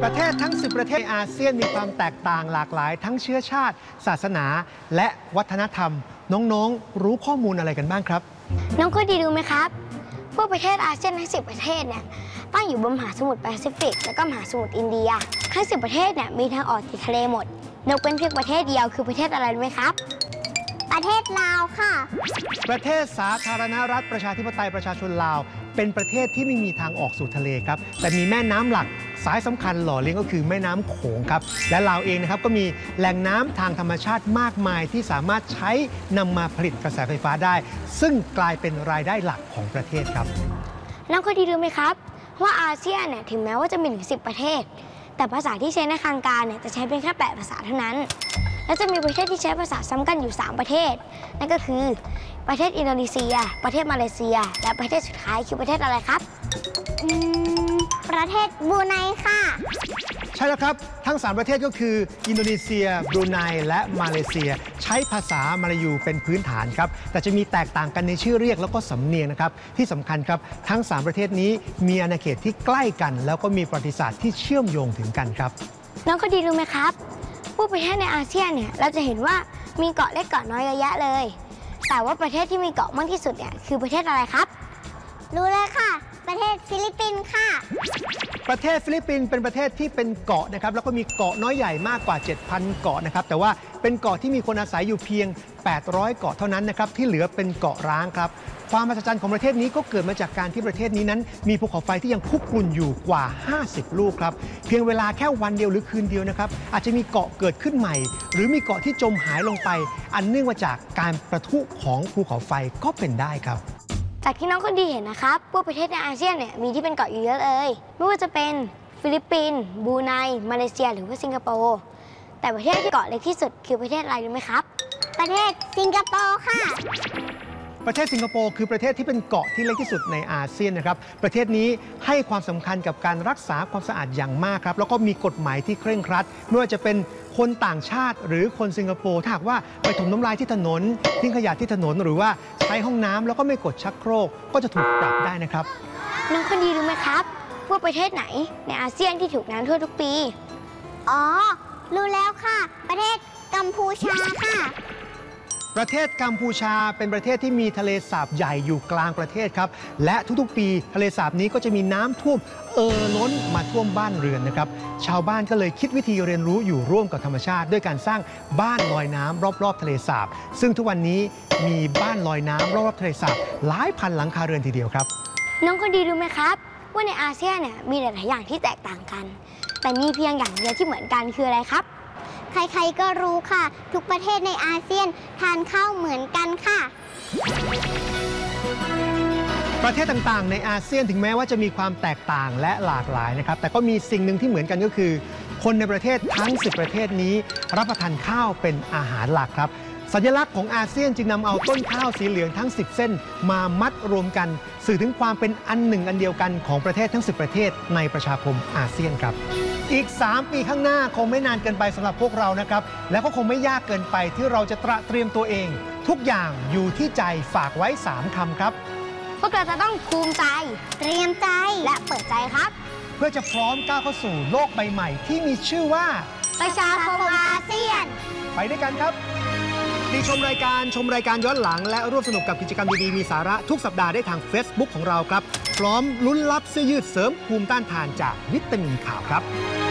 ประเทศทั้ง10ประเทศในอาเซียนมีความแตกต่างหลากหลายทั้งเชื้อชาติศาสนาและวัฒนธรรมน้องๆรู้ข้อมูลอะไรกันบ้างครับน้องเคยดีรู้ไหมครับพวกประเทศอาเซียนทั้ง10ประเทศเนี่ยตั้งอยู่บนมหาสมุทรแปซิฟิกและก็มหาสมุทรอินเดียทั้ง10ประเทศเนี่ยมีทางออกติดทะเลหมดยกเว้นเพียงประเทศเดียวคือประเทศอะไรรู้ไหมครับประเทศลาวค่ะประเทศสาธารณรัฐประชาธิปไตยประชาชนลาวเป็นประเทศที่ไม่มีทางออกสู่ทะเลครับแต่มีแม่น้ำหลักสายสำคัญหล่อเลี้ยงก็คือแม่น้ำโขงครับและลาวเองนะครับก็มีแหล่งน้ำทางธรรมชาติมากมายที่สามารถใช้นำมาผลิตกระแสไฟฟ้าได้ซึ่งกลายเป็นรายได้หลักของประเทศครับน้องเคยดีรู้ไหมครับว่าอาเซียนเนี่ยถึงแม้ว่าจะมีถึง10ประเทศแต่ภาษาที่ใช้ในทางการเนี่ยจะใช้เพียงแค่8ภาษาเท่านั้นและจะมีประเทศที่ใช้ภาษาซ้ำกันอยู่3ประเทศนั่นก็คือประเทศอินโดนีเซียประเทศมาเลเซียและประเทศสุดท้ายคือประเทศอะไรครับประเทศบรูไนค่ะใช่แล้วครับทั้ง3ประเทศก็คืออินโดนีเซียบรูไนและมาเลเซียใช้ภาษามลายูเป็นพื้นฐานครับแต่จะมีแตกต่างกันในชื่อเรียกแล้วก็สำเนียงนะครับที่สำคัญครับทั้ง3ประเทศนี้มีอาณาเขตที่ใกล้กันแล้วก็มีประวัติศาสตร์ที่เชื่อมโยงถึงกันครับน้องก็ดีรู้ไหมครับพวกประเทศในอาเซียนเนี่ยเราจะเห็นว่ามีเกาะเล็กเกาะน้อยเยอะแยะเลยแต่ว่าประเทศที่มีเกาะมากที่สุดเนี่ยคือประเทศอะไรครับรู้เลยค่ะประเทศฟิลิปปินส์ค่ะประเทศฟิลิปปินส์เป็นประเทศที่เป็นเกาะนะครับแล้วก็มีเกาะน้อยใหญ่มากกว่า 7,000 เกาะนะครับแต่ว่าเป็นเกาะที่มีคนอาศัยอยู่เพียง800เกาะเท่านั้นนะครับที่เหลือเป็นเกาะร้างครับความมหัศจรรย์ของประเทศนี้ก็เกิดมาจากการที่ประเทศนี้นั้นมีภูเขาไฟที่ยังคุกรุ่นอยู่กว่า50ลูกครับเพียงเวลาแค่วันเดียวหรือคืนเดียวนะครับอาจจะมีเกาะเกิดขึ้นใหม่หรือมีเกาะที่จมหายลงไปอันเนื่องมาจากการประทุของภูเขาไฟก็เป็นได้ครับจากที่น้องคนดีเห็นนะครับพวกประเทศในอาเซียนเนี่ยมีที่เป็นเกาะอยู่เยอะเลยไม่ว่าจะเป็นฟิลิปปินส์บรูไนมาเลเซียหรือว่าสิงคโปร์แต่ประเทศที่เกาะเล็กที่สุดคือประเทศอะไรรู้ไหมครับประเทศสิงคโปร์ค่ะประเทศสิงคโปร์คือประเทศที่เป็นเกาะที่เล็กที่สุดในอาเซียนนะครับประเทศนี้ให้ความสำคัญกับการรักษาความสะอาดอย่างมากครับแล้วก็มีกฎหมายที่เคร่งครัดไม่ว่าจะเป็นคนต่างชาติหรือคนสิงคโปร์ถ้าหากว่าไปถมน้ำลายที่ถนนทิ้งขยะที่ถนนหรือว่าใช้ห้องน้ำแล้วก็ไม่กดชักโครกก็จะถูกปรับได้นะครับน้องคนดีรู้ไหมครับว่าประเทศไหนในอาเซียนที่ถูกน้ำท่วมทุกปีอ๋อรู้แล้วค่ะประเทศกัมพูชาค่ะประเทศกัมพูชาเป็นประเทศที่มีทะเลสาบใหญ่อยู่กลางประเทศครับและทุกๆปีทะเลสาบนี้ก็จะมีน้ำท่วมล้นมาท่วมบ้านเรือนนะครับชาวบ้านก็เลยคิดวิธีเรียนรู้อยู่ร่วมกับธรรมชาติด้วยการสร้างบ้านลอยน้ำรอบๆทะเลสาบซึ่งทุกวันนี้มีบ้านลอยน้ำรอบๆทะเลสาบหลายพันหลังคาเรือนทีเดียวครับน้องคนดีรู้ไหมครับว่าในอาเซียนเนี่ยมีหลายๆอย่างที่แตกต่างกันแต่มีเพียงอย่างเดียวที่เหมือนกันคืออะไรครับใครๆก็รู้ค่ะทุกประเทศในอาเซียนทานข้าวเหมือนกันค่ะประเทศต่างๆในอาเซียนถึงแม้ว่าจะมีความแตกต่างและหลากหลายนะครับแต่ก็มีสิ่งหนึ่งที่เหมือนกันก็คือคนในประเทศทั้ง10ประเทศนี้รับประทานข้าวเป็นอาหารหลักครับสัญลักษณ์ของอาเซียนจึงนำเอาต้นข้าวสีเหลืองทั้ง10เส้นมามัดรวมกันสื่อถึงความเป็นอันหนึ่งอันเดียวกันของประเทศทั้ง10ประเทศในประชาคมอาเซียนครับอีก3ปีข้างหน้าคงไม่นานเกินไปสำหรับพวกเรานะครับและก็คงไม่ยากเกินไปที่เราจะเตรียมตัวเองทุกอย่างอยู่ที่ใจฝากไว้3คำครับพวกเราจะต้องภูมิใจเตรียมใจและเปิดใจครับเพื่อจะพร้อมก้าวเข้าสู่โลกใบใหม่ที่มีชื่อว่าประชาคมอาเซียนไปด้วยกันครับชมรายการย้อนหลังและร่วมสนุกกับกิจกรรมดีๆมีสาระทุกสัปดาห์ได้ทาง Facebook ของเราครับพร้อมลุ้นรับเสื้อยืดเสริมภูมิต้านทานจากวิตามินขาวครับ